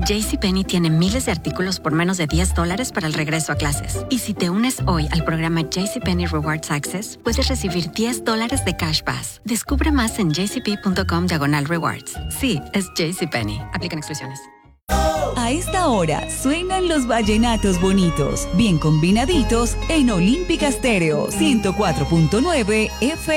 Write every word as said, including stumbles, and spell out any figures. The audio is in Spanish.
JCPenney tiene miles de artículos por menos de diez dólares para el regreso a clases. Y si te unes hoy al programa JCPenney Rewards Access, puedes recibir diez dólares de Cash Pass. Descubre más en jcp.com diagonal rewards. Sí, es JCPenney. Aplican exclusiones. A esta hora suenan los vallenatos bonitos, bien combinaditos en Olímpica Estéreo ciento cuatro punto nueve F M.